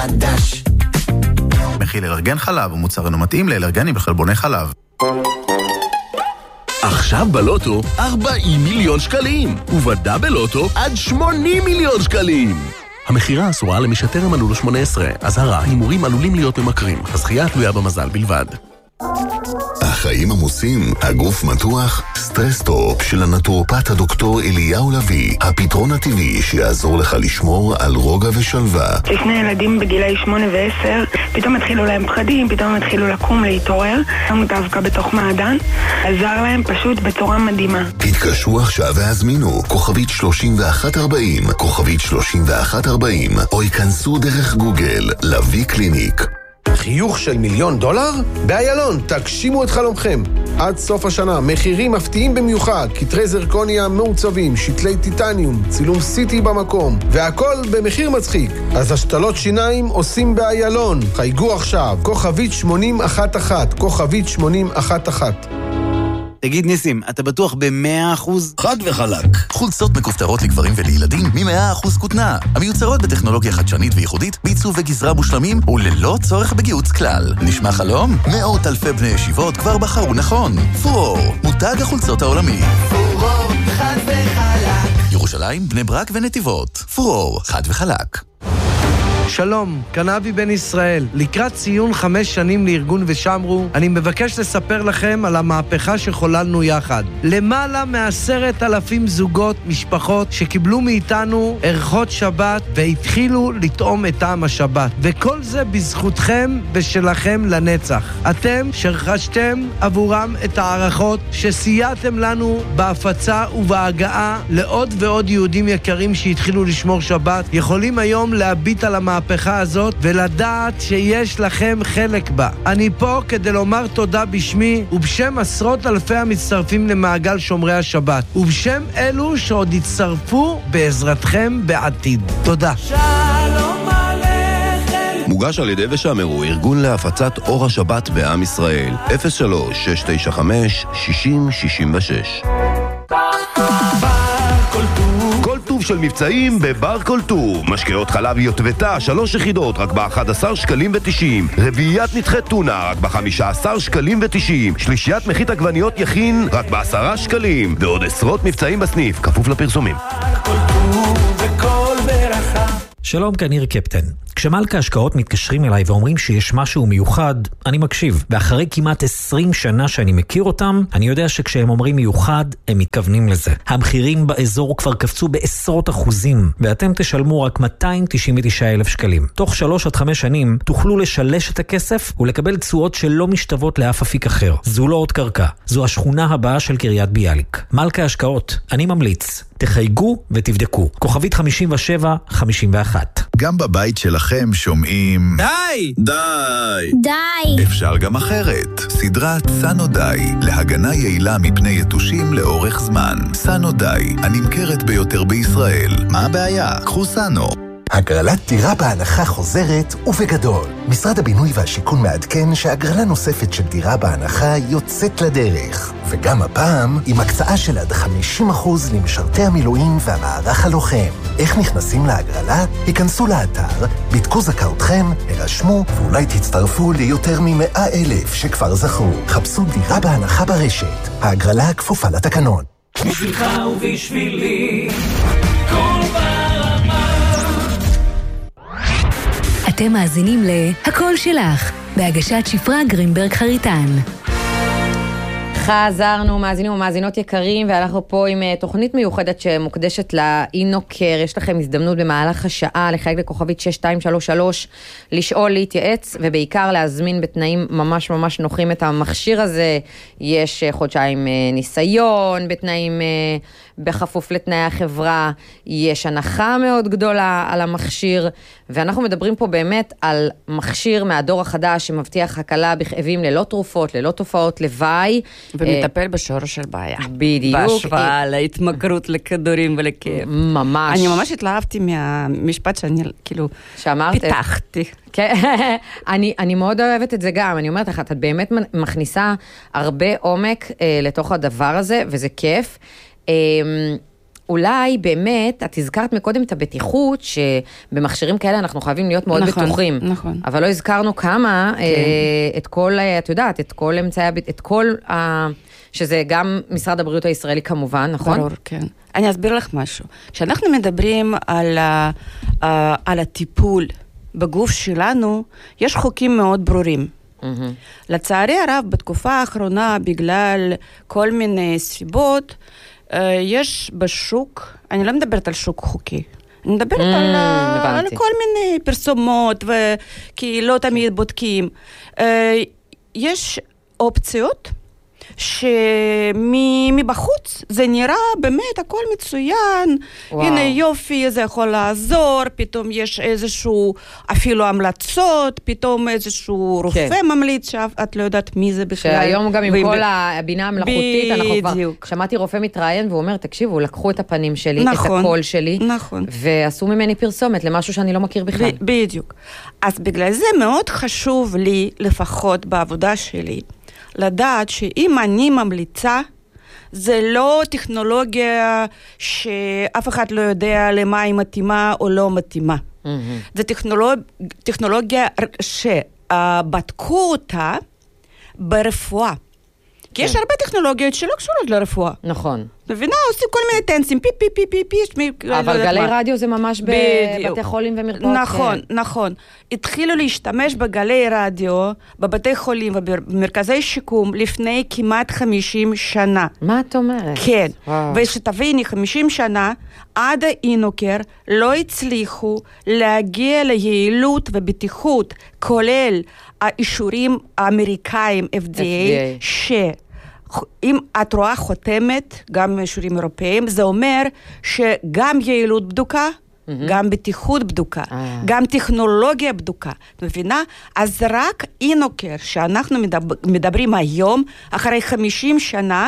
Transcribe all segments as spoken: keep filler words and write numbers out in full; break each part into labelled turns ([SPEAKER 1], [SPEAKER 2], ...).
[SPEAKER 1] חדש.
[SPEAKER 2] מכיל אלרגן חלב ומוצר אינו מתאים לאלרגנים וחלבוני חלב.
[SPEAKER 3] עכשיו בלוטו ארבעים מיליון שקלים, ובדאבל לוטו עד שמונים מיליון שקלים. המחירה אסורה למי שטרם מלאו לו שמונה עשרה. אזהרה, הימורים עלולים להיות ממכרים. הזכייה תלויה במזל בלבד.
[SPEAKER 4] החיים עמוסים, הגוף מתוח, סטרסטופ של הנטורופט הדוקטור אליהו לוי, הפתרון הטבעי שיעזור לך לשמור על רוגע ושלווה.
[SPEAKER 5] לפני ילדים בגילי שמונה ועשר, פתאום התחילו להם פחדים, פתאום התחילו לקום, להתעורר, שמו דווקא בתוך מעדן, עזר להם פשוט בצורה מדהימה.
[SPEAKER 4] התקשרו עכשיו והזמינו, כוכבית שלושים ואחת ארבעים, כוכבית שלושים ואחת ארבעים, או ייכנסו דרך גוגל, לוי קליניק.
[SPEAKER 6] חיוך של מיליון דולר? באיילון, תגשימו את חלומכם. עד סוף השנה, מחירים מפתיעים במיוחד, כתרי זרקוניה מעוצבים, שתלי טיטניום, צילום סיטי במקום, והכל במחיר מצחיק. אז השתלות שיניים עושים באיילון. חייגו עכשיו, כוכבית שמונים אחת אחת, כוכבית שמונים אחת אחת.
[SPEAKER 7] תגיד ניסים, אתה בטוח ב-מאה אחוז?
[SPEAKER 3] חד וחלק. חולצות מכופתרות לגברים ולילדים מ-מאה אחוז כותנה. המיוצרות בטכנולוגיה חדשנית וייחודית, בעיצוב וגזרה מושלמים וללא צורך בגיוץ כלל. נשמע חלום? מאות אלפי בני ישיבות כבר בחרו נכון. פורור, מותג החולצות העולמי.
[SPEAKER 1] פורור, חד וחלק.
[SPEAKER 3] ירושלים, בני ברק ונתיבות. פורור, חד וחלק.
[SPEAKER 8] שלום, כאן אבי בן ישראל. לקראת ציון חמש שנים לארגון ושמרו, אני מבקש לספר לכם על המהפכה שחוללנו יחד. למעלה מעשרת אלפים זוגות, משפחות, שקיבלו מאיתנו ערכות שבת והתחילו לטעום את טעם השבת. וכל זה בזכותכם ושלכם לנצח. אתם שרכשתם עבורם את הערכות שסייעתם לנו בהפצה ובהגעה לעוד ועוד יהודים יקרים שהתחילו לשמור שבת, יכולים היום להביט על המהפכה המהפכה הזאת ולדעת שיש לכם חלק בה. אני פה כדי לומר תודה בשמי ובשם עשרות אלפי המצטרפים למעגל שומרי השבת ובשם אלו שעוד יצטרפו בעזרתכם בעתיד. תודה.
[SPEAKER 1] שלום עליכם.
[SPEAKER 9] מוגש על ידי ושמרו, ארגון להפצת אור השבת בעם ישראל. אפס שלוש שש תשע חמש שש אפס שש שש. כל טוב של מבצעים בבר כל טוב. משקאות חלב יוטבתה, שלוש יחידות רק ב-אחד עשר שקלים ותשעים. רביעיית נתחי טונה רק ב-חמישה עשר שקלים ותשעים. שלישיית מחית עגבניות יכין רק ב-עשרה שקלים. ועוד עשרות מבצעים בסניף, כפוף לפרסומים.
[SPEAKER 1] כל טוב וכל ברכה.
[SPEAKER 10] שלום, כאן ניר קפטן. כשמלכה השקעות מתקשרים אליי ואומרים שיש משהו מיוחד, אני מקשיב. ואחרי כמעט עשרים שנה שאני מכיר אותם, אני יודע שכשהם אומרים מיוחד, הם מתכוונים לזה. המחירים באזור כבר קפצו בעשרות אחוזים, ואתם תשלמו רק מאתיים תשעים ותשעה אלף שקלים. תוך שלוש עד חמש שנים תוכלו לשלש את הכסף ולקבל תשואות שלא משתוות לאף אפיק אחר. זו לא עוד קרקע, זו השכונה הבאה של קריית ביאליק. מלכה השקעות, אני ממליץ. תחייגו ותבדקו. כוכבית חמישים ושבע חמישים ואחת.
[SPEAKER 2] גם בבית שלכם שומעים...
[SPEAKER 7] די!
[SPEAKER 2] די!
[SPEAKER 11] די!
[SPEAKER 2] אפשר גם אחרת. סדרת סנו די, להגנה יעילה מפני יתושים לאורך זמן. סנו די, הנמכרת ביותר בישראל. מה הבעיה? קחו סנו.
[SPEAKER 12] הגרלת דירה בהנחה חוזרת ובגדול. משרד הבינוי והשיכון מעדכן שהגרלה נוספת של דירה בהנחה יוצאת לדרך. וגם הפעם עם הקצאה של עד חמישים אחוז למשרתי המילואים והמערך הלוחם. איך נכנסים להגרלה? היכנסו לאתר, בדקו זכאותכם, הרשמו ואולי תצטרפו ליותר ממאה אלף שכבר זכו. חפשו דירה בהנחה ברשת. ההגרלה כפופה לתקנון.
[SPEAKER 1] בשבילך ובשבילי כל פעם.
[SPEAKER 13] אתם מאזינים להקול שלך, בהגשת שפרה גרינברג חריטן.
[SPEAKER 14] חזרנו, מאזינים ומאזינות יקרים, ואנחנו פה עם תוכנית מיוחדת שמוקדשת לאינוקר. יש לכם הזדמנות במהלך השעה לחייג לכוכבית שש שתיים שלוש שלוש, לשאול, להתייעץ, ובעיקר להזמין בתנאים ממש ממש נוחים את המכשיר הזה. יש חודשיים ניסיון, בתנאים, בחפוף לתנאי החברה, יש הנחה מאוד גדולה על המכשיר, ואנחנו מדברים פה באמת על מכשיר מהדור החדש שמבטיח הקלה בכאבים ללא תרופות, ללא תופעות לוואי.
[SPEAKER 15] ומטפל בשורש של בעיה.
[SPEAKER 14] בדיוק.
[SPEAKER 15] בהשוואה להתמכרות לכדורים ולכאב.
[SPEAKER 14] ממש.
[SPEAKER 15] אני ממש התלהבתי מהמשפט שאני כאילו פיתחתי.
[SPEAKER 14] אני, אני מאוד אוהבת את זה גם. אני אומרת לך, את באמת מכניסה הרבה עומק לתוך הדבר הזה, וזה כיף. אולי באמת, את הזכרת מקודם את הבטיחות, שבמכשירים כאלה אנחנו חייבים להיות מאוד
[SPEAKER 15] נכון,
[SPEAKER 14] בטוחים.
[SPEAKER 15] נכון.
[SPEAKER 14] אבל לא הזכרנו כמה,
[SPEAKER 15] כן.
[SPEAKER 14] אה, את כל, את יודעת, את כל אמצעי, את כל, אה, שזה גם משרד הבריאות הישראלי כמובן, נכון?
[SPEAKER 15] ברור, כן. אני אסביר לך משהו. כשאנחנו מדברים על, ה, על הטיפול בגוף שלנו, יש חוקים מאוד ברורים. Mm-hmm. לצערי הרב, בתקופה האחרונה, בגלל כל מיני סיבות, יש בשוק, אני לא מדברת על שוק חוקי, אני מדברת mm, על, על כל מיני פרסומות, וכי לא תמיד בודקים. יש אופציות, שמבחוץ זה נראה באמת הכל מצוין, וואו. הנה יופי, זה יכול לעזור, פתאום יש איזשהו אפילו המלצות, פתאום איזשהו רופא כן. ממליץ שאת לא יודעת מי זה בכלל.
[SPEAKER 14] שהיום גם עם כל ב... הבינה המלאכותית, אנחנו כבר, שמעתי רופא מתראיין והוא אומר, תקשיבו, לקחו את הפנים שלי, נכון, את הקול שלי,
[SPEAKER 15] נכון.
[SPEAKER 14] ועשו ממני פרסומת למשהו שאני לא מכיר בכלל.
[SPEAKER 15] ב- בדיוק. אז בגלל זה מאוד חשוב לי, לפחות בעבודה שלי, לדעת שאם אני ממליצה, זה לא טכנולוגיה שאף אחד לא יודע למה היא מתאימה או לא מתאימה. Mm-hmm. זה טכנולוג... טכנולוגיה שבדקו אותה ברפואה. כי יש הרבה טכנולוגיות שלא קשורות לרפואה.
[SPEAKER 14] נכון.
[SPEAKER 15] מבינה? עושים כל מיני טנסים, פי פי פי פי פי.
[SPEAKER 14] אבל גלי רדיו זה ממש בבתי חולים ומרפאות.
[SPEAKER 15] נכון, נכון. התחילו להשתמש בגלי רדיו, בבתי חולים ובמרכזי שיקום, לפני כמעט חמישים שנה.
[SPEAKER 14] מה את אומרת?
[SPEAKER 15] כן. ושתביני, חמישים שנה, עד האינוקר לא הצליחו להגיע ליעילות ובטיחות, כולל האישורים האמריקאים, אף די איי, ש... אם את רואה חותמת, גם אישורים אירופאים, זה אומר שגם יעילות בדוקה, mm-hmm. גם בטיחות בדוקה, ah. גם טכנולוגיה בדוקה. את מבינה? אז רק אינוקר, שאנחנו מדבר, מדברים היום, אחרי חמישים שנה,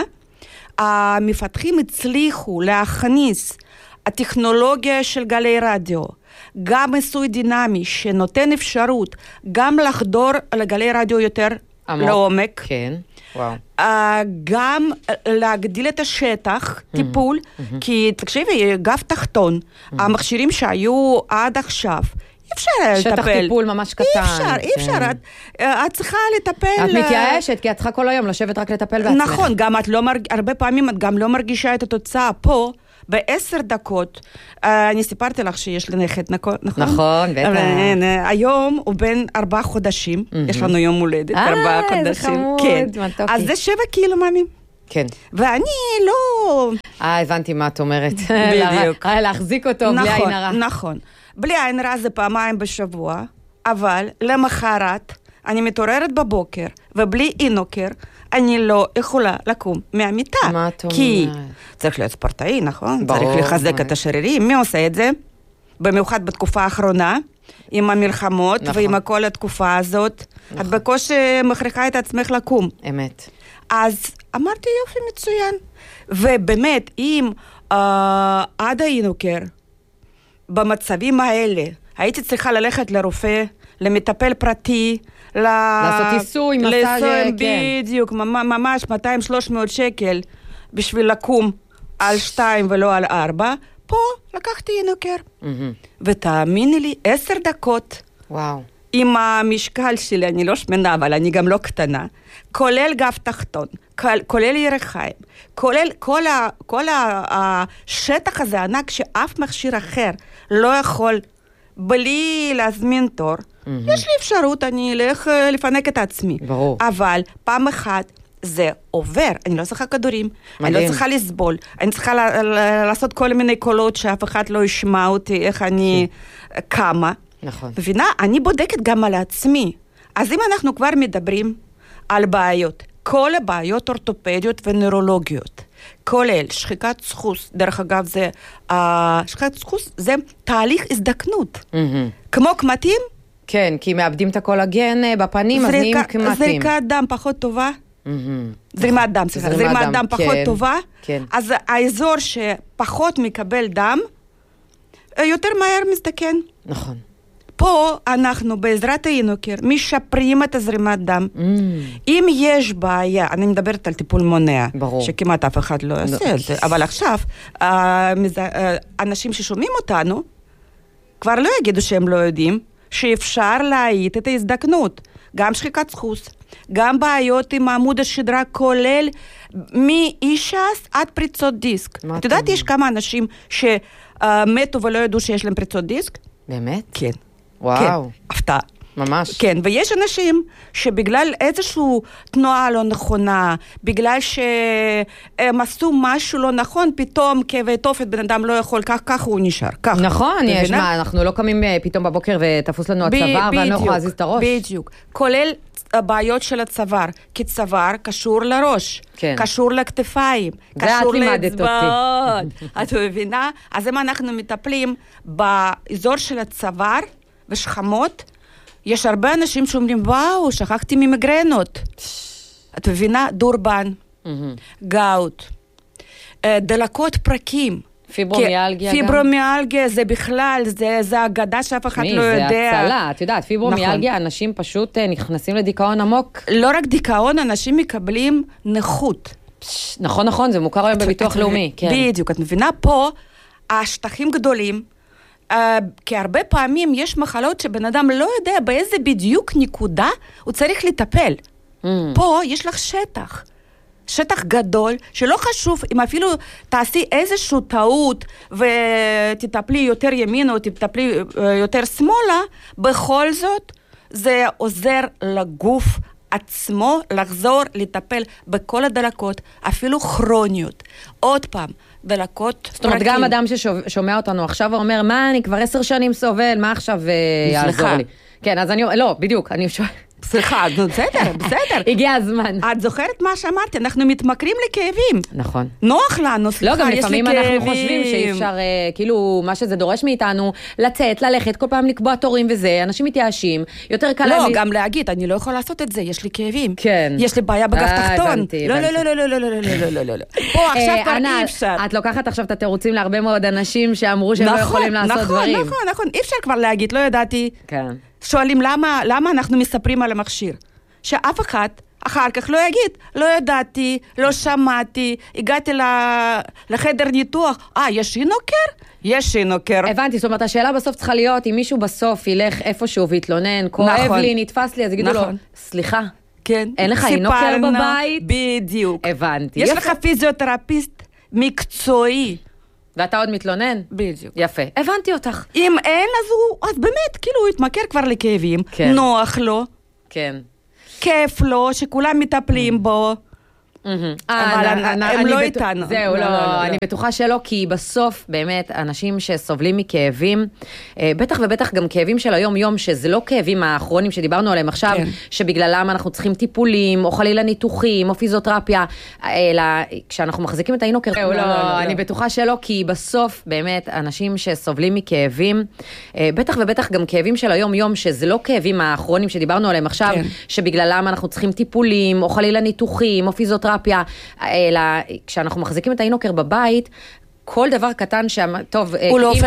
[SPEAKER 15] המפתחים הצליחו להכניס הטכנולוגיה של גלי רדיו, גם עיסוי דינמי, שנותן אפשרות גם לחדור לגלי רדיו יותר עמוק. לעומק.
[SPEAKER 14] כן. וואו.
[SPEAKER 15] Uh, גם להגדיל את השטח, mm-hmm. טיפול, mm-hmm. כי תקשיבי, גב תחתון, mm-hmm. המכשירים שהיו עד עכשיו, אי אפשר לטפל.
[SPEAKER 14] שטח טיפול ממש קטן.
[SPEAKER 15] אי אפשר, אי אפשר, את, את צריכה לטפל.
[SPEAKER 14] את מתייאשת, כי את צריכה כל היום לשבת רק לטפל בעצמך.
[SPEAKER 15] נכון, גם את לא מרג... הרבה פעמים את גם לא מרגישה את התוצאה פה, בעשר דקות, אני סיפרתי לך שיש לי נכד, נכון?
[SPEAKER 14] נכון, בטח.
[SPEAKER 15] היום הוא בן ארבעה חודשים, יש לנו יום הולדת, ארבעה חודשים. אה, איזה חמוד, מתוקי. אז זה שבע קילו, מאמי.
[SPEAKER 14] כן.
[SPEAKER 15] ואני לא...
[SPEAKER 14] אה, הבנתי מה את אומרת.
[SPEAKER 15] בדיוק.
[SPEAKER 14] להחזיק אותו בלי עין הרע.
[SPEAKER 15] נכון. בלי עין הרע זה פעמיים בשבוע, אבל למחרת אני מתעוררת בבוקר, ובלי אינוקר, אני לא יכולה לקום מהמיטה.
[SPEAKER 14] מה את אומרת?
[SPEAKER 15] כי צריך להיות ספורטאי, נכון? ברור. צריך לחזק את השרירים. מי עושה את זה? במיוחד בתקופה האחרונה, עם המלחמות, נכון. ועם כל התקופה הזאת. נכון. את בקושי מכריחה את עצמך לקום.
[SPEAKER 14] אמת.
[SPEAKER 15] אז אמרתי יופי מצוין. ובאמת, אם אה, עד האינוקר, במצבים האלה, הייתי צריכה ללכת לרופא, למטפל פרטי,
[SPEAKER 14] לעשות עיסוי, מסאז',
[SPEAKER 15] כן. בדיוק, ממש מאתיים שלוש מאות שקל בשביל לקום על שתיים ולא על ארבע. פה לקחתי אינוקר. ותאמיני לי, עשר דקות.
[SPEAKER 14] וואו.
[SPEAKER 15] עם המשקל שלי, אני לא שמנה, אבל אני גם לא קטנה, כולל גב תחתון, כולל ירחיים, כולל כל, ה, כל השטח הזה ענק שאף מכשיר אחר לא יכול, בלי להזמין תור, mm-hmm. יש לי אפשרות, אני אלך לפנק את עצמי.
[SPEAKER 14] ברור.
[SPEAKER 15] אבל פעם אחת זה עובר, אני לא צריכה כדורים, מדהים. אני לא צריכה לסבול, אני צריכה ל- ל- לעשות כל מיני קולות שאף אחד לא ישמע אותי, איך אני כן. קמה.
[SPEAKER 14] נכון.
[SPEAKER 15] מבינה? אני בודקת גם על עצמי. אז אם אנחנו כבר מדברים על בעיות, כל הבעיות אורתופדיות ונוירולוגיות, כולל שחיקת סחוס, דרך אגב זה, uh, שחיקת סחוס זה תהליך הזדקנות. Mm-hmm. כמו קמטים?
[SPEAKER 14] כן, כי מאבדים את הקולגן בפנים, זריקה, אז נהיים קמטים.
[SPEAKER 15] זריקת דם פחות טובה. Mm-hmm. זרימת דם, סליחה. זרימת, זרימת דם, דם פחות כן, טובה.
[SPEAKER 14] כן.
[SPEAKER 15] אז האזור שפחות מקבל דם, יותר מהר מזדקן.
[SPEAKER 14] נכון.
[SPEAKER 15] פה אנחנו בעזרת האינוקר משפרים את הזרימת דם. Mm. אם יש בעיה, אני מדברת על טיפול מונע, ברור. שכמעט אף אחד לא יעשה את זה, אבל עכשיו, אנשים ששומעים אותנו, כבר לא יגידו שהם לא יודעים, שאפשר להאיט את ההזדקנות, גם שחיקת סחוס, גם בעיות עם עמוד השדרה, כולל מאישס עד פריצות דיסק. את יודעת, יש כמה אנשים שמתו ולא ידעו שיש להם פריצות דיסק?
[SPEAKER 14] באמת?
[SPEAKER 15] כן.
[SPEAKER 14] וואו.
[SPEAKER 15] כן, הפתעה.
[SPEAKER 14] ממש.
[SPEAKER 15] כן, ויש אנשים שבגלל איזושהי תנועה לא נכונה, בגלל שהם עשו משהו לא נכון, פתאום כאבי תופת בן אדם לא יכול, כך, כך הוא נשאר. כך.
[SPEAKER 14] נכון, יש מה, אנחנו לא קמים פתאום בבוקר ותפוס לנו הצוואר, ואני לא יכולה להזיז את הראש.
[SPEAKER 15] בדיוק, כולל הבעיות של הצוואר, כי צוואר קשור לראש,
[SPEAKER 14] כן.
[SPEAKER 15] קשור לכתפיים, קשור לאצבעות. את מבינה? אז אם אנחנו מטפלים באזור של הצוואר ושכמות, יש הרבה אנשים שאומרים, וואו, שכחתי ממגרנות. את מבינה? דורבן, גאוט, דלקות פרקים.
[SPEAKER 14] פיברומיאלגיה גם?
[SPEAKER 15] פיברומיאלגיה זה בכלל, זה, זה אגדה שאף אחד לא יודע.
[SPEAKER 14] זה הצלה, את יודעת, פיברומיאלגיה, נכון. אנשים פשוט נכנסים לדיכאון עמוק.
[SPEAKER 15] לא רק דיכאון, אנשים מקבלים נכות.
[SPEAKER 14] נכון, נכון, זה מוכר היום בביטוח לאומי. כן.
[SPEAKER 15] בדיוק, את מבינה? פה השטחים גדולים, Uh, כי הרבה פעמים יש מחלות שבן אדם לא יודע באיזה בדיוק נקודה הוא צריך לטפל. Mm. פה יש לך שטח. שטח גדול, שלא חשוב אם אפילו תעשי איזשהו טעות ותטפלי יותר ימין או תטפלי uh, יותר שמאלה, בכל זאת זה עוזר לגוף עצמו לחזור לטפל בכל הדלקות, אפילו כרוניות. עוד פעם, דלקות.
[SPEAKER 14] זאת אומרת, גם אדם ששומע אותנו עכשיו ואומר, מה, אני כבר עשר שנים סובל, מה עכשיו יעזור לי? כן, אז אני, לא, בדיוק, אני שואל.
[SPEAKER 15] סליחה, בסדר, בסדר.
[SPEAKER 14] הגיע הזמן.
[SPEAKER 15] את זוכרת מה שאמרתי? אנחנו מתמכרים לכאבים.
[SPEAKER 14] נכון.
[SPEAKER 15] נוח לנו, סליחה,
[SPEAKER 14] לא, גם לפעמים אנחנו חושבים שאי אפשר, כאילו, מה שזה דורש מאיתנו, לצאת, ללכת, כל פעם לקבוע תורים וזה, אנשים מתייאשים, יותר קל...
[SPEAKER 15] לא, גם להגיד, אני לא יכולה לעשות את זה, יש לי כאבים.
[SPEAKER 14] כן.
[SPEAKER 15] יש לי בעיה בגב תחתון.
[SPEAKER 14] לא,
[SPEAKER 15] לא, לא, לא, לא, לא, לא, לא, לא, לא, לא. פה עכשיו כבר אי אפשר.
[SPEAKER 14] את לוקחת עכשיו את התירוצים להרבה מאוד אנשים שאמרו שהם לא יכולים לעשות דברים.
[SPEAKER 15] נכון, נכון, נכון. אי אפשר כבר להגיד, לא ידעתי.
[SPEAKER 14] כן.
[SPEAKER 15] שואלים למה, למה אנחנו מספרים על המכשיר? שאף אחד אחר כך לא יגיד, לא ידעתי, לא שמעתי, הגעתי לחדר ניתוח, אה, יש אינוקר? יש אינוקר.
[SPEAKER 14] הבנתי, זאת אומרת, השאלה בסוף צריכה להיות, אם מישהו בסוף ילך איפשהו והתלונן, כואב
[SPEAKER 15] נכון.
[SPEAKER 14] לי, נתפס לי, אז יגידו
[SPEAKER 15] נכון.
[SPEAKER 14] לו, סליחה,
[SPEAKER 15] כן.
[SPEAKER 14] אין לך אינוקר בבית?
[SPEAKER 15] בדיוק.
[SPEAKER 14] הבנתי.
[SPEAKER 15] יש יפה. לך פיזיותרפיסט מקצועי.
[SPEAKER 14] ואתה עוד מתלונן?
[SPEAKER 15] בדיוק.
[SPEAKER 14] יפה. הבנתי אותך.
[SPEAKER 15] אם אין, אז הוא, אז באמת, כאילו הוא התמכר כבר לכאבים.
[SPEAKER 14] כן.
[SPEAKER 15] נוח לו.
[SPEAKER 14] כן.
[SPEAKER 15] כיף לו, שכולם מטפלים בו. אבל הם לא איתנו.
[SPEAKER 14] זהו, לא, אני בטוחה שלא, כי בסוף באמת אנשים שסובלים מכאבים, בטח ובטח גם כאבים של היום-יום, שזה לא כאבים האחרונים שדיברנו עליהם עכשיו, שבגללם אנחנו צריכים טיפולים, או חלילה ניתוחים, או פיזיותרפיה, אלא כשאנחנו מחזיקים את האינוקר, זהו, לא, אני בטוחה שלא, כי בסוף באמת אנשים שסובלים מכאבים, בטח ובטח גם כאבים של היום-יום, שזה לא כאבים האחרונים שדיברנו עליהם עכשיו, שבגללם אנחנו צריכים טיפולים, או חלילה ניתוחים, או פיזיותרפיה, אלא כשאנחנו מחזיקים את האינוקר בבית, כל דבר קטן, טוב,
[SPEAKER 15] הוא לא